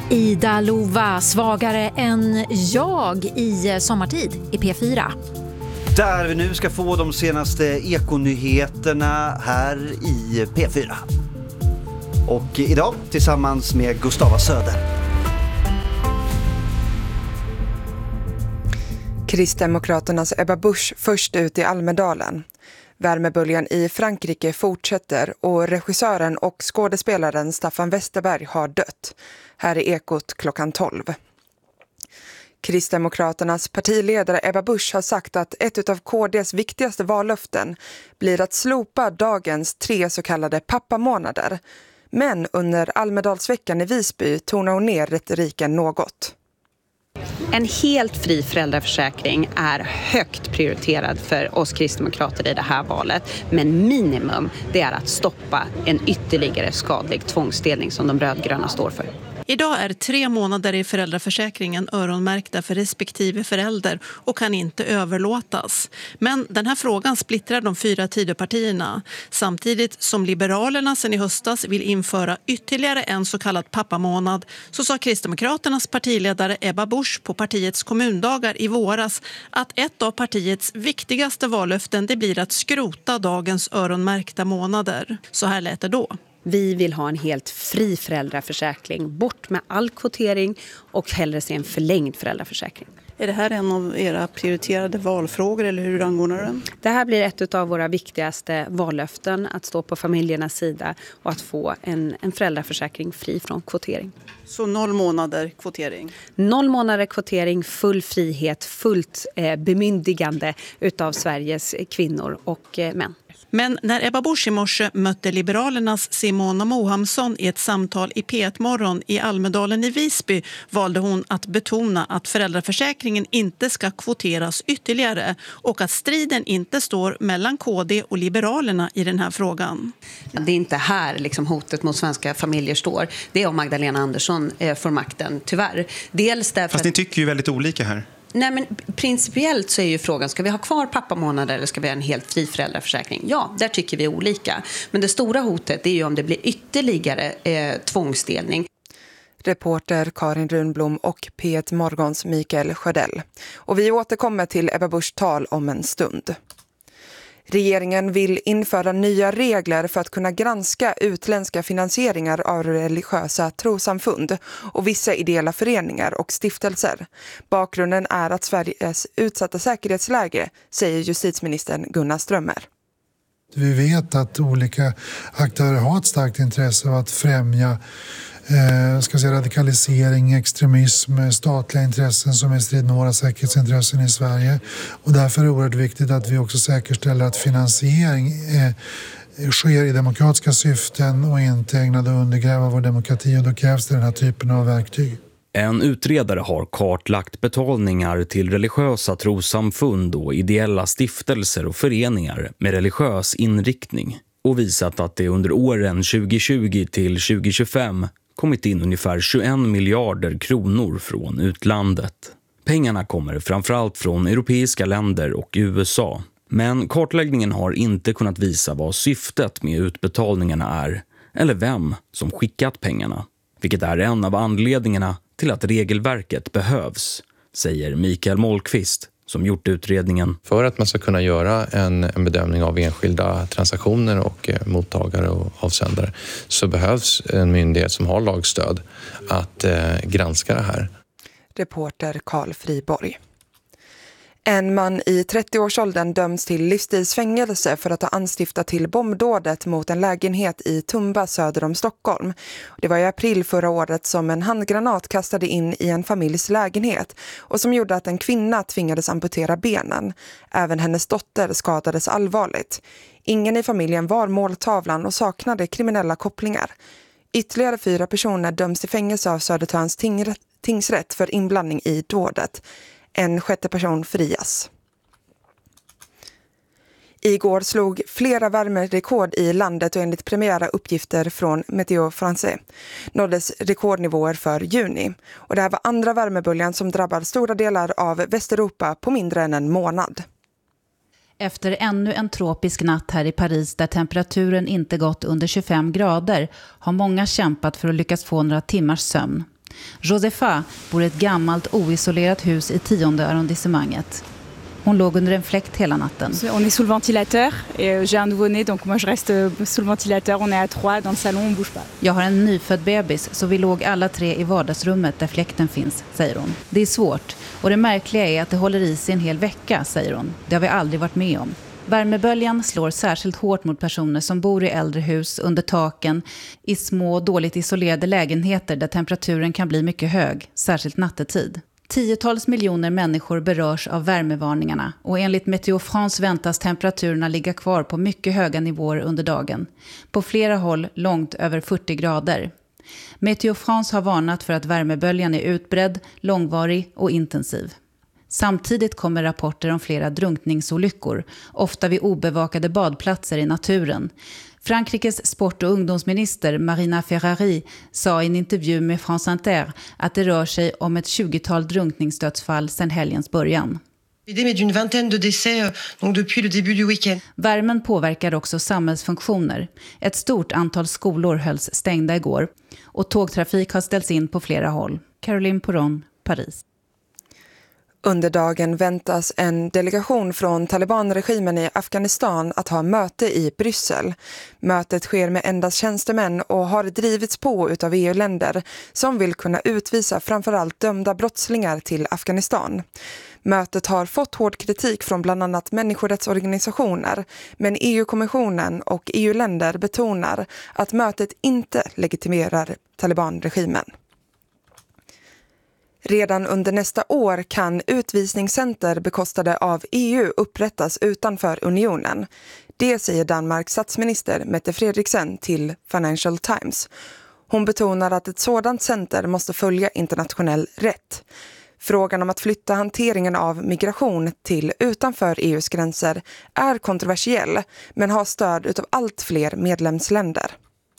Ida Lova, svagare än jag i sommartid i P4. Där vi nu ska få de senaste ekonyheterna här i P4. Och idag tillsammans med Gustava Söder. Kristdemokraternas Ebba Busch först ut i Almedalen. Värmeböljan i Frankrike fortsätter och regissören och skådespelaren Staffan Westerberg har dött. Här är Ekot klockan 12. Kristdemokraternas partiledare Ebba Busch har sagt att ett av KDs viktigaste vallöften blir att slopa dagens 3 så kallade pappamånader. Men under Almedalsveckan i Visby tonar hon ner retoriken något. En helt fri föräldraförsäkring är högt prioriterad för oss kristdemokrater i det här valet. Men minimum, det är att stoppa en ytterligare skadlig tvångsdelning som de rödgröna står för. Idag är 3 månader i föräldraförsäkringen öronmärkta för respektive förälder och kan inte överlåtas. Men den här frågan splittrar de 4 Tidöpartierna. Samtidigt som Liberalerna sedan i höstas vill införa ytterligare en så kallad pappamånad, så sa Kristdemokraternas partiledare Ebba Busch på partiets kommundagar i våras att ett av partiets viktigaste vallöften det blir att skrota dagens öronmärkta månader. Så här lät det då. Vi vill ha en helt fri föräldraförsäkring, bort med all kvotering och hellre se en förlängd föräldraförsäkring. Är det här en av era prioriterade valfrågor eller hur angår den? Det här blir ett av våra viktigaste vallöften, att stå på familjernas sida och att få en föräldraförsäkring fri från kvotering. Så 0 månader kvotering? 0 månader kvotering, full frihet, fullt bemyndigande utav Sveriges kvinnor och män. Men när Ebba Busch i morse mötte Liberalernas Simona Mohamsson i ett samtal i P1-morgon i Almedalen i Visby valde hon att betona att föräldraförsäkringen inte ska kvoteras ytterligare och att striden inte står mellan KD och Liberalerna i den här frågan. Det är inte här hotet mot svenska familjer står. Det är om Magdalena Andersson får makten, tyvärr. Dels därför Fast ni tycker ju väldigt olika här. Nej, men principiellt så är ju frågan, ska vi ha kvar pappamånader eller ska vi ha en helt fri föräldraförsäkring? Ja, där tycker vi olika. Men det stora hotet är ju om det blir ytterligare tvångsdelning. Reporter Karin Runblom och P1 Morgons Mikael Sjödell. Och vi återkommer till Ebba Buschs tal om en stund. Regeringen vill införa nya regler för att kunna granska utländska finansieringar av religiösa trossamfund och vissa ideella föreningar och stiftelser. Bakgrunden är att Sveriges utsatta säkerhetsläge, säger justitieministern Gunnar Strömmer. Vi vet att olika aktörer har ett starkt intresse av att främja radikalisering, extremism, statliga intressen som är i strid med våra säkerhetsintressen i Sverige. Och därför är det oerhört viktigt att vi också säkerställer att finansiering sker i demokratiska syften och inte ägnade att undergräva vår demokrati, och då krävs det den här typen av verktyg. En utredare har kartlagt betalningar till religiösa trossamfund och ideella stiftelser och föreningar med religiös inriktning och visat att det under åren 2020 till 2025 kommit in ungefär 21 miljarder kronor från utlandet. Pengarna kommer framförallt från europeiska länder och USA. Men kartläggningen har inte kunnat visa vad syftet med utbetalningarna är eller vem som skickat pengarna. Vilket är en av anledningarna till att regelverket behövs, säger Mikael Mollqvist som gjort utredningen. För att man ska kunna göra en bedömning av enskilda transaktioner och mottagare och avsändare så behövs en myndighet som har lagstöd att granska det här. Reporter Carl Friborg. En man i 30-årsåldern döms till livstidsfängelse för att ha anstiftat till bombdådet mot en lägenhet i Tumba söder om Stockholm. Det var i april förra året som en handgranat kastade in i en familjs lägenhet och som gjorde att en kvinna tvingades amputera benen. Även hennes dotter skadades allvarligt. Ingen i familjen var måltavlan och saknade kriminella kopplingar. Ytterligare 4 personer döms till fängelse av Södertörns tingsrätt för inblandning i dådet. En 6:e person frias. Igår slog flera värmerekord i landet och enligt premiära uppgifter från Meteo France nåddes rekordnivåer för juni. Och det här var andra värmeböljan som drabbar stora delar av Västeuropa på mindre än en månad. Efter ännu en tropisk natt här i Paris där temperaturen inte gått under 25 grader har många kämpat för att lyckas få några timmars sömn. Josefa bor i ett gammalt oisolerat hus i 10:e arrondissemanget. Hon låg under en fläkt hela natten. On est sous le ventilateur et j'ai un nouveau-né donc moi je reste sous le ventilateur. On est à 3 dans le salon, on bouge pas. Jag har en nyfödd bebis så vi låg alla 3 i vardagsrummet där fläkten finns, säger hon. Det är svårt och det märkliga är att det håller i sig en hel vecka, säger hon. Det har vi aldrig varit med om. Värmeböljan slår särskilt hårt mot personer som bor i äldre hus under taken i små dåligt isolerade lägenheter där temperaturen kan bli mycket hög, särskilt nattetid. 10-tals miljoner människor berörs av värmevarningarna och enligt Météo France väntas temperaturerna ligga kvar på mycket höga nivåer under dagen. På flera håll långt över 40 grader. Météo France har varnat för att värmeböljan är utbredd, långvarig och intensiv. Samtidigt kommer rapporter om flera drunkningsolyckor, ofta vid obevakade badplatser i naturen. Frankrikes sport- och ungdomsminister Marina Ferrari sa i en intervju med France Inter att det rör sig om ett 20-tal drunkningsdödsfall sedan helgens början. Värmen påverkar också samhällsfunktioner. Ett stort antal skolor hölls stängda igår och tågtrafik har ställts in på flera håll. Caroline Poron, Paris. Under dagen väntas en delegation från Taliban-regimen i Afghanistan att ha möte i Bryssel. Mötet sker med endast tjänstemän och har drivits på utav EU-länder som vill kunna utvisa framförallt dömda brottslingar till Afghanistan. Mötet har fått hård kritik från bland annat människorättsorganisationer, men EU-kommissionen och EU-länder betonar att mötet inte legitimerar Taliban-regimen. Redan under nästa år kan utvisningscenter bekostade av EU upprättas utanför unionen. Det säger Danmarks statsminister Mette Frederiksen till Financial Times. Hon betonar att ett sådant center måste följa internationell rätt. Frågan om att flytta hanteringen av migration till utanför EUs gränser är kontroversiell men har stöd utav allt fler medlemsländer.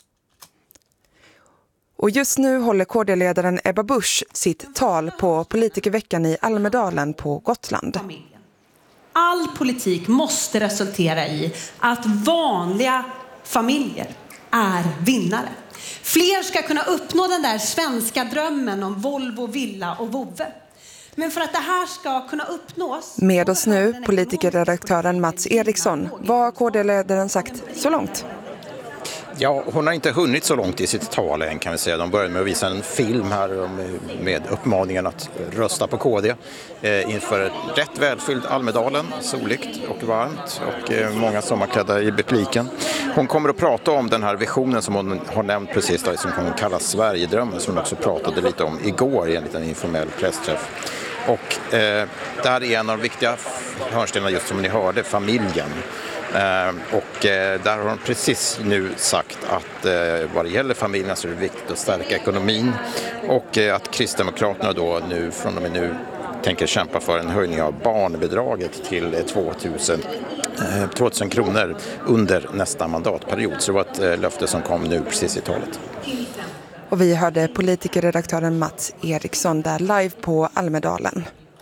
Och just nu håller KD-ledaren Ebba Busch sitt tal på politikerveckan i Almedalen på Gotland. All politik måste resultera i att vanliga familjer är vinnare. Fler ska kunna uppnå den där svenska drömmen om Volvo, villa och vovve. Men för att det här ska kunna uppnås... Med oss nu politikerredaktören Mats Eriksson. Vad har KD-ledaren sagt så långt? Ja, hon har inte hunnit så långt i sitt tal än, kan vi säga. De började med att visa en film här med uppmaningen att rösta på KD inför ett rätt välfylld Almedalen, soligt och varmt och många sommarklädda i publiken. Hon kommer att prata om den här visionen som hon har nämnt precis där, som hon kallar Sverigedrömmen, som hon också pratade lite om igår i en liten informell pressträff. Och det här är en av de viktiga hörnstenarna, just som ni hörde, familjen. Och där har hon precis nu sagt att vad det gäller familjen så är det viktigt att stärka ekonomin och att Kristdemokraterna då nu från och med nu tänker kämpa för en höjning av barnbidraget till 2000 kronor under nästa mandatperiod. Så det var ett löfte som kom nu precis i talet. Och vi hörde politikerredaktören Mats Eriksson där live på Almedalen.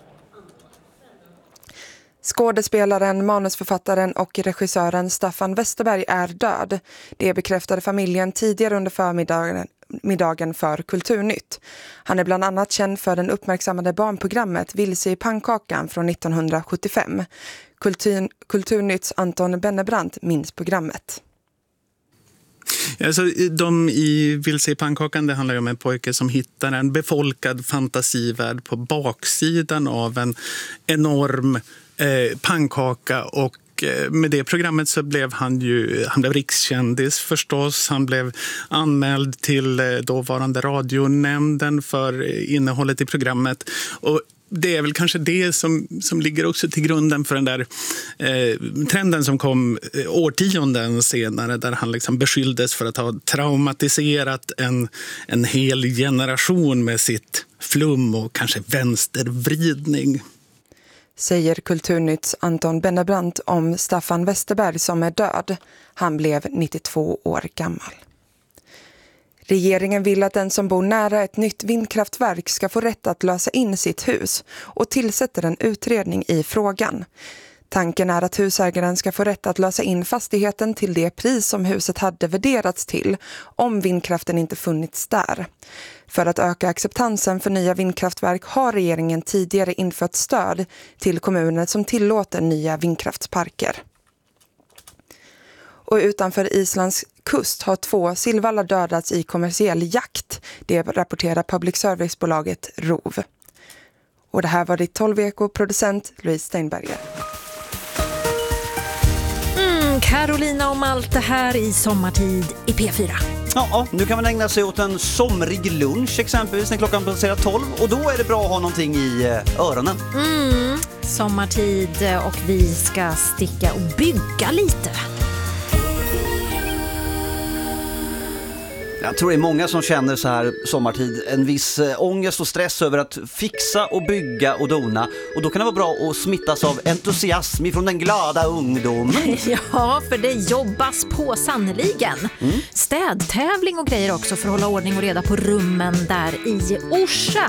Skådespelaren, manusförfattaren och regissören Staffan Westerberg är död. Det bekräftade familjen tidigare under förmiddagen för Kulturnytt. Han är bland annat känd för den uppmärksammade barnprogrammet Vilse i pannkakan från 1975. Kulturnytts Anton Bennebrant minns programmet. Alltså, de i Vilse i pannkakan, det handlar om en pojke som hittar en befolkad fantasivärld på baksidan av en enorm pannkaka, och med det programmet så blev han blev rikskändis förstås. Han blev anmäld till dåvarande radionämnden för innehållet i programmet, och det är väl kanske det som ligger också till grunden för den där trenden som kom årtionden senare, där han liksom beskylldes för att ha traumatiserat en hel generation med sitt flum och kanske vänstervridning. Säger Kulturnytts Anton Bennebrant om Staffan Westerberg som är död. Han blev 92 år gammal. Regeringen vill att den som bor nära ett nytt vindkraftverk ska få rätt att lösa in sitt hus och tillsätter en utredning i frågan. Tanken är att husägaren ska få rätt att lösa in fastigheten till det pris som huset hade värderats till om vindkraften inte funnits där. För att öka acceptansen för nya vindkraftverk har regeringen tidigare infört stöd till kommuner som tillåter nya vindkraftsparker. Och utanför Islands kust har 2 sillvallar dödats i kommersiell jakt. Det rapporterar public service-bolaget ROV. Och det här var ditt 12-eko-producent Louise Steinberger. Carolina om allt det här i Sommartid i P4. Ja, nu kan man ägna sig åt en somrig lunch exempelvis när klockan passerar 12. Och då är det bra att ha någonting i öronen. Sommartid och vi ska sticka och bygga lite. Jag tror det är många som känner så här sommartid en viss ångest och stress över att fixa och bygga och dona. Och då kan det vara bra att smittas av entusiasm från den glada ungdomen. Ja, för det jobbas på sannoliken. Städtävling och grejer också för att hålla ordning och reda på rummen där i Orsa.